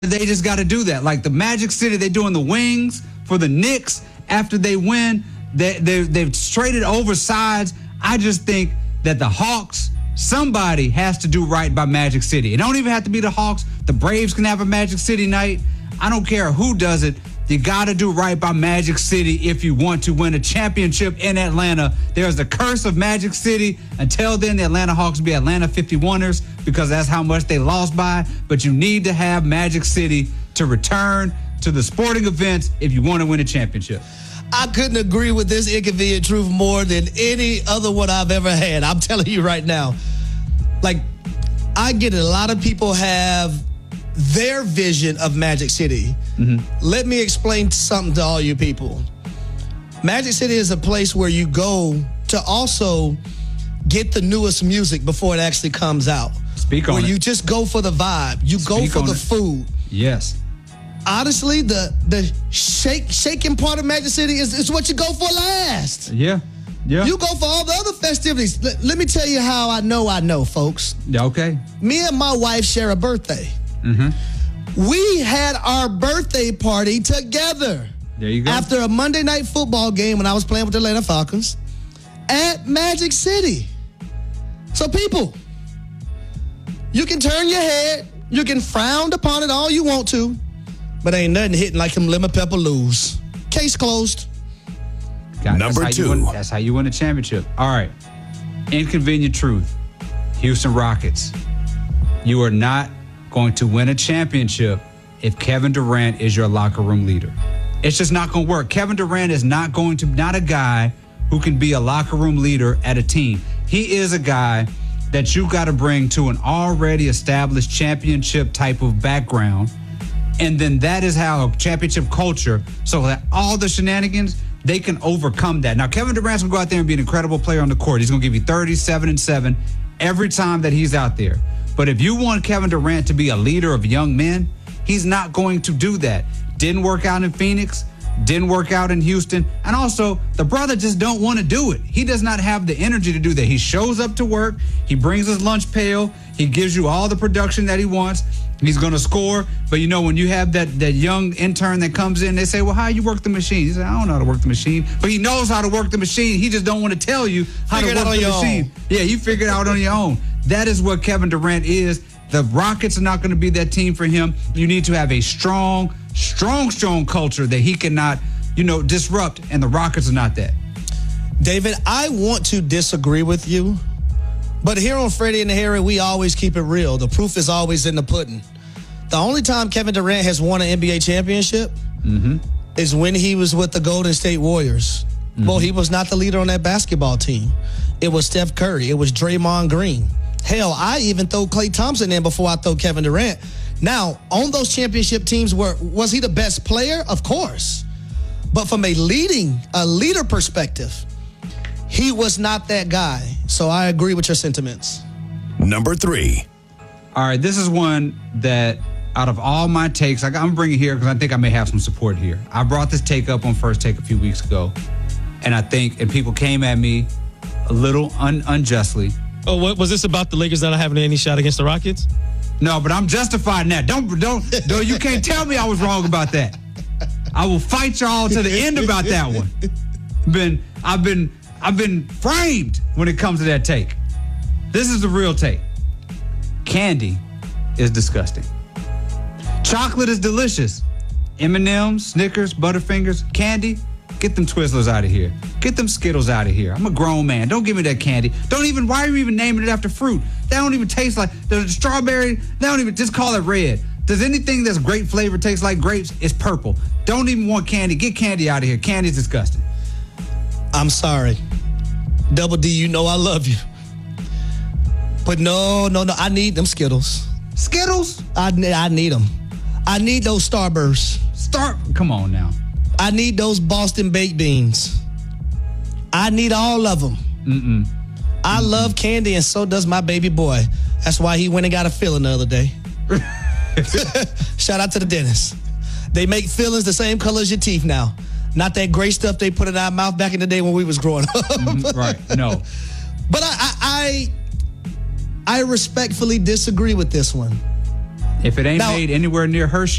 They just got to do that. Like the Magic City, they doing the wings for the Knicks after they win. They've traded over sides. I just think that the Hawks, somebody has to do right by Magic City. It don't even have to be the Hawks. The Braves can have a Magic City night. I don't care who does it. You got to do right by Magic City if you want to win a championship in Atlanta. There's the curse of Magic City. Until then, the Atlanta Hawks will be Atlanta 51ers because that's how much they lost by. But you need to have Magic City to return to the sporting events if you want to win a championship. I couldn't agree with this inconvenient truth more than any other one I've ever had. I'm telling you right now. Like, I get it. A lot of people have their vision of Magic City. Let me explain something to all you people. Magic City is a place where you go to also get the newest music before it actually comes out. Speak on it. Where you just go for the vibe. You go for the food. Yes. Honestly, the shaking part of Magic City is what you go for last. Yeah. You go for all the other festivities. Let me tell you how I know, folks. Yeah, okay. Me and my wife share a birthday. We had our birthday party together. There you go. After a Monday night football game when I was playing with the Atlanta Falcons at Magic City. So people, you can turn your head, you can frown upon it all you want to, but ain't nothing hitting like them lemon pepper loos. Case closed. Number two. That's how you win a championship. All right. Inconvenient truth. Houston Rockets. You are not going to win a championship if Kevin Durant is your locker room leader. It's just not going to work. Kevin Durant is not a guy who can be a locker room leader at a team. He is a guy that you got to bring to an already established championship type of background. And then that is how a championship culture, so that all the shenanigans, they can overcome that. Now, Kevin Durant's going to go out there and be an incredible player on the court. He's going to give you 37-7 every time that he's out there. But if you want Kevin Durant to be a leader of young men, he's not going to do that. Didn't work out in Phoenix, didn't work out in Houston. And also, the brother just don't want to do it. He does not have the energy to do that. He shows up to work. He brings his lunch pail. He gives you all the production that he wants. He's going to score. But, you know, when you have that young intern that comes in, they say, well, how you work the machine? He said, I don't know how to work the machine. But he knows how to work the machine. He just don't want to tell you how to work the machine. Yeah, you figure it out on your own. That is what Kevin Durant is. The Rockets are not going to be that team for him. You need to have a strong culture that he cannot, disrupt, and the Rockets are not that. David, I want to disagree with you, but here on Freddie and Harry, we always keep it real. The proof is always in the pudding. The only time Kevin Durant has won an NBA championship is when he was with the Golden State Warriors. Well, he was not the leader on that basketball team. It was Steph Curry. It was Draymond Green. Hell, I even throw Klay Thompson in before I throw Kevin Durant. Now, on those championship teams, was he the best player? Of course. But from a leader perspective, he was not that guy. So I agree with your sentiments. Number three. All right, this is one that out of all my takes, I'm bringing here because I think I may have some support here. I brought this take up on First Take a few weeks ago, and people came at me a little unjustly. Oh, what was this about the Lakers not having any shot against the Rockets? No, but I'm justifying that. Don't. You can't tell me I was wrong about that. I will fight y'all to the end about that one. I've been framed when it comes to that take. This is the real take. Candy is disgusting. Chocolate is delicious. M&M's, Snickers, Butterfingers, candy. Get them Twizzlers out of here. Get them Skittles out of here. I'm a grown man. Don't give me that candy. Why are you even naming it after fruit? That don't even taste like, the strawberry, just call it red. Does anything that's grape flavor taste like grapes? It's purple. Don't even want candy. Get candy out of here. Candy's disgusting. I'm sorry. Double D, you know I love you. But no, I need them Skittles. Skittles? I need them. I need those Starbursts. Come on now. I need those Boston baked beans. I need all of them. I love candy, and so does my baby boy. That's why he went and got a filling the other day. Shout out to the dentist. They make fillings the same color as your teeth now. Not that gray stuff they put in our mouth back in the day when we was growing up. Right, no. But I respectfully disagree with this one. If it ain't made anywhere near Hershey,